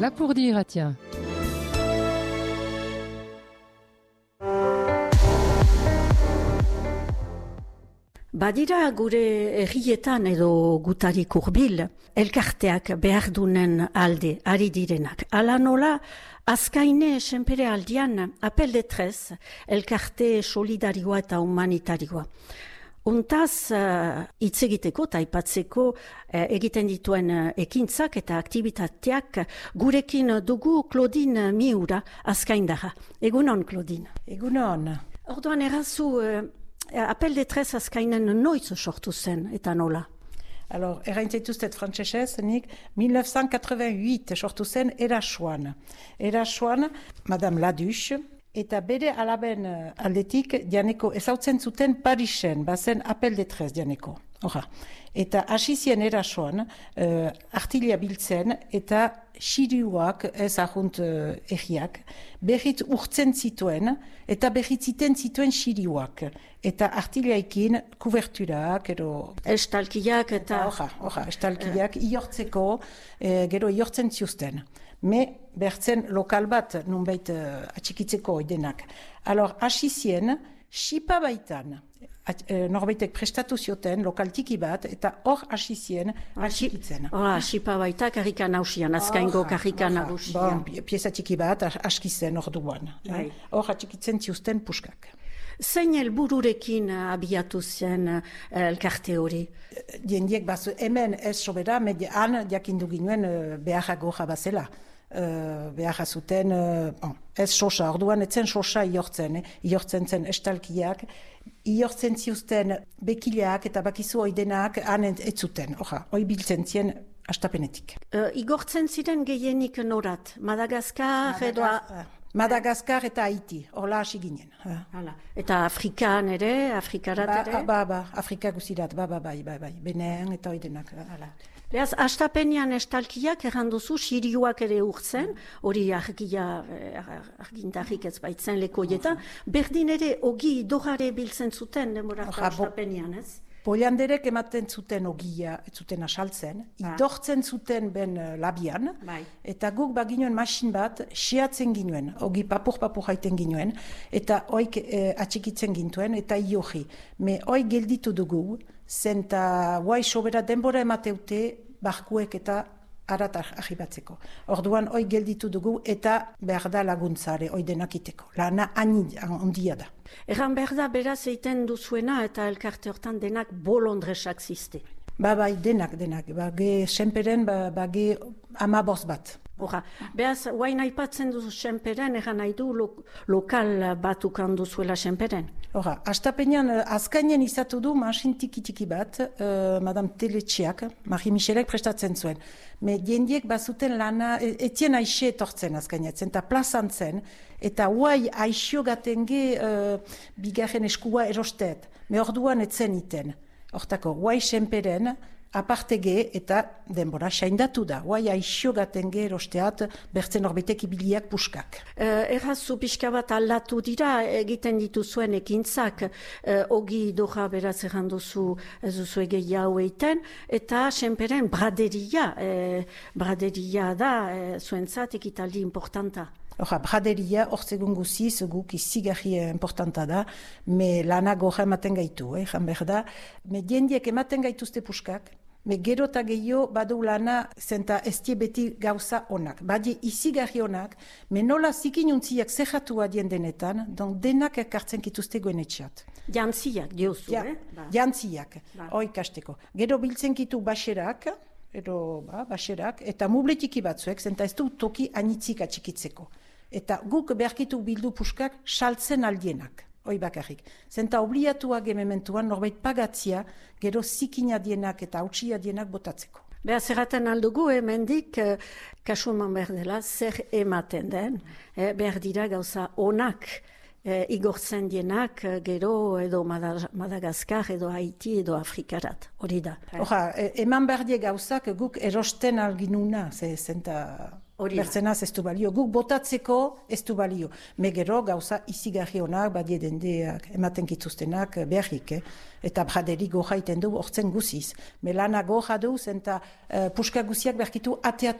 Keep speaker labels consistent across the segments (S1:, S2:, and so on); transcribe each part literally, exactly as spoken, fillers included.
S1: Lapurdira, tiens.
S2: Badira gure herrietan edo gutarik hurbil, elkarteak behar dunen alde, ari direnak. Ala nola, azkaine senpere aldian, apel de tres, elkarte solidarioa eta humanitarioa. Untaz, hitz uh, egiteko eta aipatzeko uh, egiten dituen uh, ekintzak eta aktivitateak gurekin dugu Claudine Miura azkaindarra. Egunon, Claudine.
S3: Egunon.
S2: Orduan errazu, uh, apel de tres azkainen noiz sortu zen eta nola?
S3: Alors, eraintzaituztet frantsesez, nik mille neuf cent quatre-vingt-huit sortu zen Erasoan. Erasoan, Madame Laduche, eta bere alaben aldetik dianeko ezautzen zuten Parisen, bazen apel de tres dianeko. Hora. Eta asizien Erasoan, uh, artilia biltzen eta xiriuak, ez ahunt uh, egiak, berriz urtzen zituen eta berriz ziten zituen xiriuak. Eta artiliaikin kuberturak, ero...
S2: Estalkiak eta...
S3: Hora, hora, estalkiak uh. iortzeko, eh, gero iortzen ziusten. Me bertzen lokal bat nunbait uh, atxikitzeko oidenak. Alors, asizien, xipa baitan, At, e, norbaitek prestatu zioten lokal tiki bat, eta hor asizien atxikitzen.
S2: Hora, xipa baita karrika nausian, azkaingo karrika nausian.
S3: Bon, pieza tiki bat askizen hor duan. Hor atxikitzen ziusten puskak.
S2: Zein helbururekin abiatu zen elkarte hori?
S3: Diendiek bazu, hemen ez sobera, median jakindu ginuen beharra goja bazela. Uh, beharra zuten, uh, bon, ez sosa, orduan etzen sosa iortzen, eh? Iortzen zen estalkiak, iortzen ziuzten bekileak eta bakizu oidenak hanen ez zuten, oha, hoi biltzen zien astapenetik.
S2: Uh, igortzen ziren gehienik norat, Madagaskar edo...
S3: Madagaskar, Madagaskar eta Haiti, horla hasi ginen.
S2: Hala. Eta Afrikan ere, Afrikarat
S3: ba,
S2: ere?
S3: Ba, ba, Afrika guzirat, ba, ba, bai, bai, bai, Benean eta oidenak, hala.
S2: Beaz, astapenean estalkiak erranduzu, xiriuak ere urtzen, hori argia, argintarrik ez baitzen lekoietan, berdin ere ogi dogare biltzen zuten demorako astapenean, ez?
S3: Polianderek ematen zuten ogia, ez zuten asaltzen, ba. Idortzen zuten ben labian, bai. Eta guk baginoen masin bat, xeatzen ginuen, ogi papur-papur haiten ginuen, eta oik eh, atxikitzen gintuen, eta iohi. Me oik gelditu dugu, zenta guai sobera denbora emateute, barkuek eta arat ahibatzeko. Orduan, oik gelditu dugu, eta behar da laguntzare, oi denakiteko. Lana handia da.
S2: Erran behar da, beraz eiten duzuena eta elkarte hortan denak bolondresak ziste.
S3: Ba, bai, denak, denak. Ba, ge senperen, ba, ba ge amaboz bat.
S2: Hora, behaz, guain aipatzen duzu senperen, erran nahi du lo, lokal batukan duzuela senperen?
S3: Hora, astapenean, azkainen izatu du masin tiki-tiki bat, uh, Madame Teletxiak, Marie Michelek prestatzen zuen. Me diendiek bazuten lana, etien aixe etortzen azkainetzen, eta plazan zen, eta huai aixo gatenge uh, bigarren eskua erostet. Me orduan etzen iten. Hortako, huai senperen, apartege eta denbora saindatu da. Huai aixo gatenge erosteat bertzen orbetek ibiliak puskak.
S2: Uh, errazu pixka bat aldatu dira egiten dituzuen ekintzak, uh, ogi doja beraz erranduzu ez duzu egei hau eiten, eta senperen braderia, eh, braderia da eh, zuentzat ekitaldi importanta.
S3: Hora, braderia, ortsegun guziz, guk izigarri importanta da, me lana goja ematen gaitu, eh, jan behar da. Me diendiek ematen gaituzte puskak, me gero eta gehiago badu lana zenta ez die beti gauza onak. Badie izigarri onak, me nola zikinuntziak zerratu adien denetan, don denak ekartzen kituzte goenetxeat.
S2: Jantziak, diozu, ja, eh?
S3: Ba. Jantziak, ba. Hoi kasteko. Gero biltzen kitu baxerak, edo ba, baxerak, eta mubletiki batzuek, zenta ez du toki anitzik atxikitzeko. Eta guk beharkitu bildu puskak saltzen aldienak. Hoi bakarrik. Zenta obliatuak emementuan norbait pagatzia, gero zikina dienak eta hautsia dienak botatzeko.
S2: Beha, zerraten aldugu, hemendik, eh, kasuman behar dela, zer ematen den, eh, behar dira gauza onak, eh, igortzen dienak, eh, gero edo Madagaskar, edo Haiti, edo Afrikarat, hori da.
S3: Hora, eh, eman behar die gauzak guk erosten alginuna, ze, zenta... Bertzenaz ez du balio. Guk botatzeko ez du balio. Megero gauza izigarri honak, badie dendeak, ematen kituztenak beharrik. Eh? Eta braderi goja iten du, hortzen guziz. Melana goja du, zenta uh, puska guziak berkitu ateatu.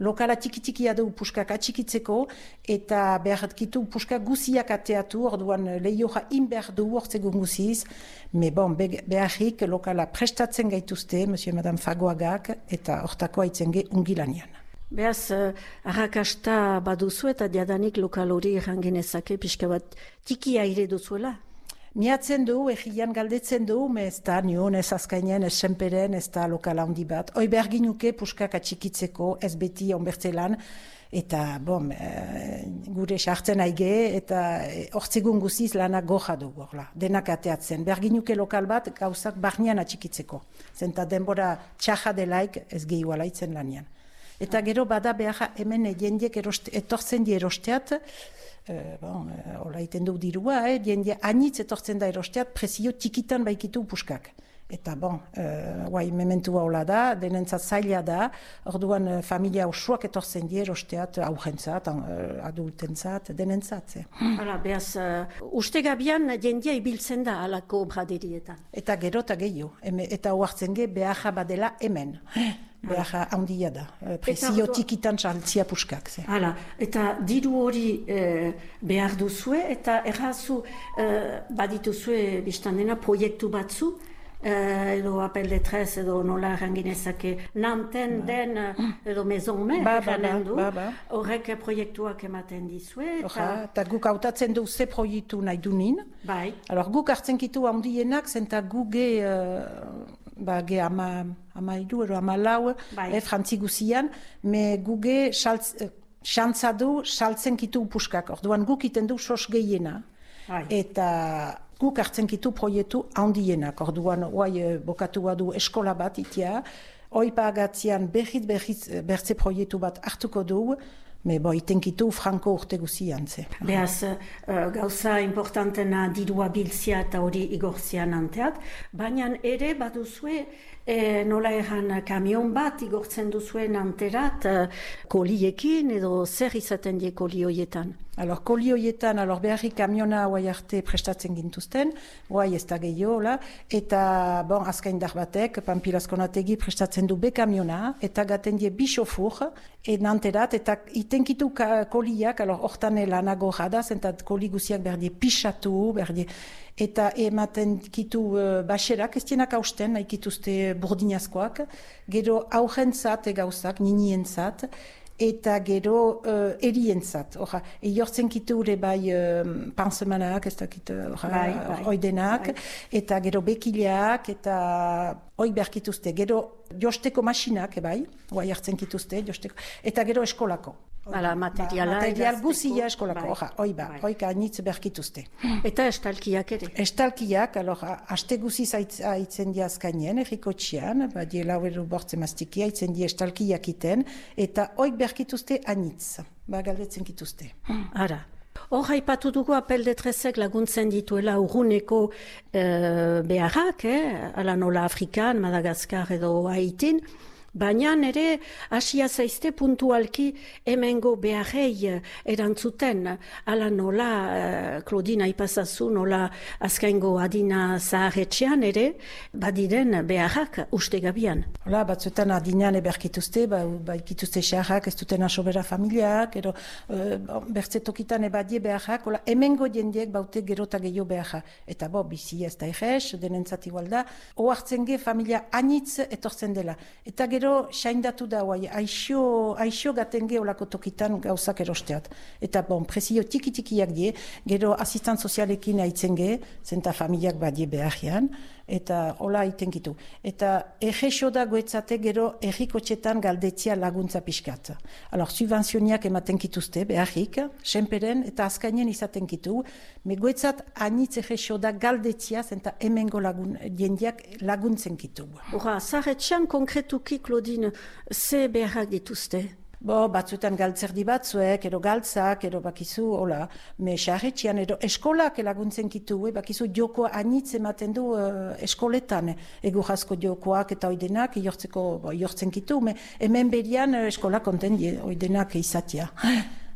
S3: lokala tiki-tikia du puskak atxikitzeko, eta behar ditu puskak guziak ateatu, orduan lehioja inber du hortzegun guziz, me bon, beharrik lokala prestatzen gaituzte, monsieur et madame Fagoagak, eta hortako haitzen ge ungilanian.
S2: Beaz, uh, arrakasta baduzu eta diadanik lokal hori errangenezake, pixka bat tikia ire duzuela?
S3: Miatzen du, egian galdetzen du, me ez da nion, ez azkainen, ez senperen, ez da lokal handi bat. Hoi berginuke puskak atxikitzeko, ez beti onbertzelan, eta bom, e, gure sartzen aige, eta hortzegun guziz lanak goja dugu, denak ateatzen. Berginuke lokal bat gauzak barnean atxikitzeko. Zenta denbora txaja delaik ez gehiu alaitzen lanian. Eta gero bada behar hemen jendiek etortzen di erosteat, Uh, bon, uh, hola iten du dirua, eh? Jende anitz etortzen da erosteat, presio tikitan baikitu puskak. Eta bon, uh, guai, mementua hola da, denentzat zaila da, orduan uh, familia osoak etortzen di erosteat, aurrentzat, uh, adultentzat, denentzat. Eh?
S2: Hala, behaz, uh, uste gabian jendia ibiltzen da alako braderietan.
S3: Eta gero eta gehiago, eta oartzen ge behar badela hemen. Behar handia da, presio tikitan saltzia puskak.
S2: Hala, eta diru hori eh, behar duzue, eta errazu eh, badituzue biztan dena proiektu batzu, eh, edo apel de tres, edo nola erranginezake, nanten ba. Den, edo mezonme,
S3: ba, ba,
S2: erranen du,
S3: ba, ba.
S2: Horrek proiektuak ematen dizue.
S3: Eta ta guk hautatzen du ze proiektu nahi dunin.
S2: Bai.
S3: Alors guk hartzen kitu handienak, zenta guge... Uh, ba, ge ama, ama idu, ero ama lau, eh, frantzi guzian, me guge xantza du saltzen kitu puskak. Orduan guk iten du sos gehiena, Ai. Eta guk hartzen kitu proiektu handienak. Orduan, oai, bokatu badu eskola bat itia, hoi pagatzean berriz berriz bertze proiektu bat hartuko du, me bo itenkitu franko urte guzian, ze.
S2: Beaz, uh, gauza importantena dirua biltzia eta hori igortzian anteat, baina ere baduzue e, nola erran kamion bat igortzen duzuen anterat uh, koliekin edo zer izaten die koli hoietan?
S3: Alors, koli hoietan, alors beharri kamiona hoai arte prestatzen gintuzten, hoai ez da gehiago, eta bon, azkain dar batek, Pampilazkonategi prestatzen du be kamiona, eta gaten die bi xofur, enanterat, eta itenkitu koliak, alors hortan lanago jada, zentat koli guziak berdie pixatu, berdie, eta ematen kitu uh, baxerak, ez dienak hausten, nahi kituzte burdinazkoak, gero aurrentzat egauzak, ninientzat, eta gero uh, erientzat. Oja, eortzen kiture bai uh, pansemanak, ez dakit, bai, bai, oidenak, bai. Eta gero bekileak, eta hoi berkituzte. Gero josteko masinak, bai, oai hartzen kituzte, josteko, eta gero eskolako.
S2: Hala, materiala.
S3: Ba, material guzia eskolako, bai. Oja, oi ba, bai. Oika anitz berkituzte.
S2: Eta estalkiak ere?
S3: Estalkiak, alor, haste guziz haitzen di azkainen, erriko txian, ba, die lau edo bortze mastiki, haitzen di estalkiak iten, eta oik berkituzte anitz, ba, galdetzen kituzte.
S2: Ara. Hor haipatu dugu apel de trezek laguntzen dituela urruneko uh, beharrak, eh? Ala nola Afrikan, Madagaskar edo Haitin, baina ere hasia zaizte puntualki hemengo beharrei erantzuten, ala nola, uh, Claudine aipazazu, nola azkaingo adina zaharretxean ere, badiren beharrak uste gabian.
S3: Hola, batzuetan adinean eberkituzte, ba, ba ikituzte xarrak, ez duten asobera familiak, ero uh, bertze tokitan ebadie beharrak, hola, hemengo jendiek baute gero eta gehiago beharrak. Eta bo, bizi ez da egez, denentzat igual da, oartzen ge familia anitz etortzen dela. Eta gero Gero, saindatu da, oai, aixo, aixo gaten geolako tokitan gauzak erosteat. Eta, bon, presio tiki-tikiak die, gero asistant sozialekin haitzen ge, zenta familiak badie beharrian, eta hola itenkitu. Eta egexo da goetzate gero errikotxetan galdetzia laguntza pixkat. Alor, subvenzioniak ematen kituzte, beharrik, senperen eta azkainen izaten kitu, me goetzat anitz egexo da galdetzia, zenta hemengo lagun, jendiak laguntzen kitu.
S2: Hora, zahetxean konkretuki, Claudine, ze beharrak dituzte?
S3: Bo, batzuetan galtzerdi batzuek, edo galtzak, edo bakizu, hola, me xarretxian, edo eskolak laguntzen kitu, e, bakizu jokoa anitz ematen du uh, eskoletan, egu jasko jokoak eta oidenak, jortzeko, bo, jortzen kitu, me hemen berian uh, eskolak konten die, oidenak izatia.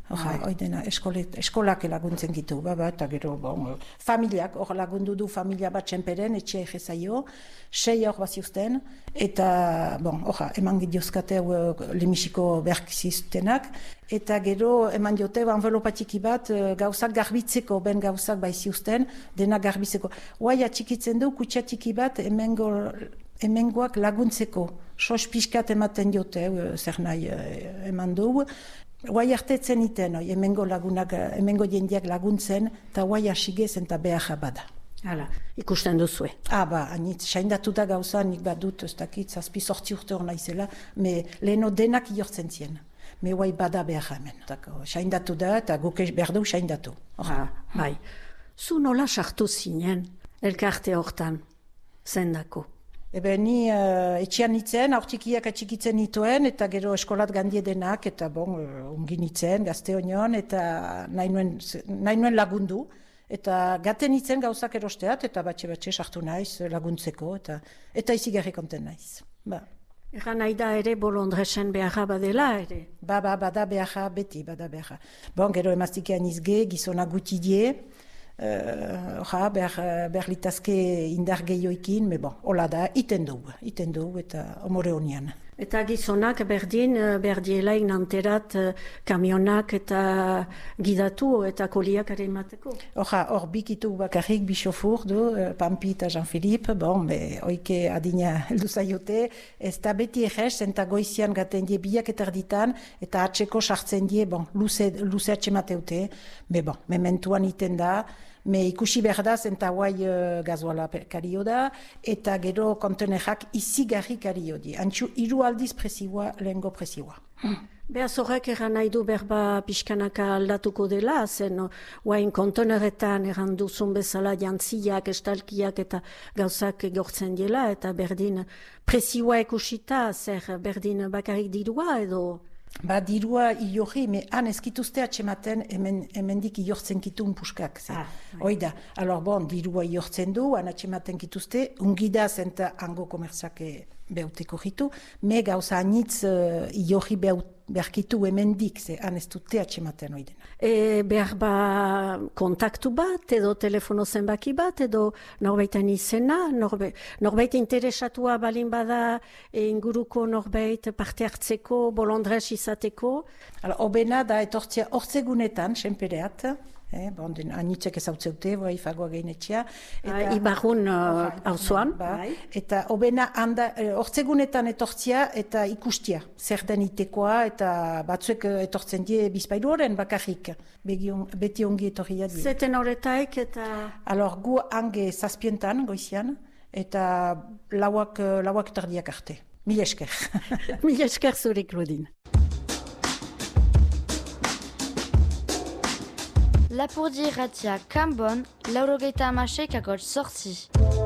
S3: Hora, hoi dena, eskolet, eskolak laguntzen gitu, ba, ba, eta gero, bon, familiak, hor lagundu du familia bat txenperen, etxe egezaio, sei hor baziuzten, eta, bon, hora, eman gidiozkate uh, lemisiko berkiziztenak, eta gero eman diote, envelopatiki bat, uh, gauzak garbitzeko, ben gauzak baiziuzten, dena garbitzeko. Hoai atxikitzen du, kutsatiki bat, emengo, emengoak laguntzeko, sos pixkat ematen diote, uh, zer nahi uh, eman du, Guai hartetzen iten, oi, emengo lagunak, emengo jendeak laguntzen, eta guai asigez eta behar bada.
S2: Hala, ikusten duzue.
S3: Ah, ba, anitz, saindatu da gauza, nik badut, ez dakit, zazpi sortzi urte hor naizela, me leheno denak iortzen zien. Me guai bada behar hemen. Saindatu da, eta guk berdu saindatu.
S2: Ah, bai. Zu nola sartu zinen, elkarte hortan, zendako?
S3: Ebe ni uh, etxean nitzen, aurtikiak atxikitzen nituen, eta gero eskolat gandie denak, eta bon, uh, ungi nitzen, gazte honion, eta nahi nuen, nahi nuen lagundu. Eta gaten nitzen gauzak erosteat, eta batxe-batxe sartu naiz laguntzeko, eta eta izigarri konten naiz. Ba.
S2: Egan nahi da ere bolondresen beharra badela ere?
S3: Ba, ba, bada beharra, beti, bada beharra. Bon, gero emaztikean izge, gizona gutidie, Uh, ja, behar, behar litazke indar gehioikin, me bon, hola da, iten dugu, iten dugu eta omore honian.
S2: Eta gizonak berdin, berdielaik nanterat kamionak eta gidatu eta koliak ere emateko?
S3: Hoja, hor bikitu bakarrik bisofur du, Pampi eta Jean-Philippe, bon, be, oike adina heldu zaiote, ez da beti egez, eta goizian gaten die biak eta erditan, eta atseko sartzen die, bon, luze, luze atxemateute, be bon, mementuan iten da, me ikusi behar da, zenta guai uh, gazoala kario da, eta gero kontenerak izigarri kario di. Antxu, hiru aldiz presioa, lehengo presioa. Hmm.
S2: Beaz horrek eran nahi du berba pixkanaka aldatuko dela, zen guain konteneretan eran duzun bezala jantziak, estalkiak eta gauzak egortzen dela, eta berdin presioa ikusita, zer berdin bakarrik dirua edo...
S3: Ba, dirua iorri, me han ezkituzte atxematen hemen, hemendik iortzen kitun puskak. Ah, Oida, alor bon, dirua iortzen du, han atxematen kituzte, ungida zenta hango komertzake beuteko jitu, me gauza anitz uh, iorri beharkitu hemendik, ze han ez dute atxematen oidena.
S2: E, behar ba kontaktu bat, edo telefono zenbaki bat, edo norbaitan izena, norbe, norbait interesatua balin bada e, inguruko norbait parte hartzeko, bolondrez izateko.
S3: Obena da etortzia hortzegunetan, senpereat, Eh, bon, den anitzek ezautzeute, bai, fagoa gainetxea.
S2: Ibarrun hauzuan.
S3: Uh, ba, eta obena handa, hortzegunetan etortzia eta ikustia. Zer den itekoa eta batzuek etortzen die bizpailu horren bakarrik. Begion, beti ongi etorria die.
S2: Zeten horretaik eta...
S3: Alor, gu hange zazpientan, goizian, eta lauak, lauak tardiak arte. Mil esker.
S2: Mil esker zure, Claudine.
S1: Lapurdi ratia Kambon, laurogeita amasek akot sorti.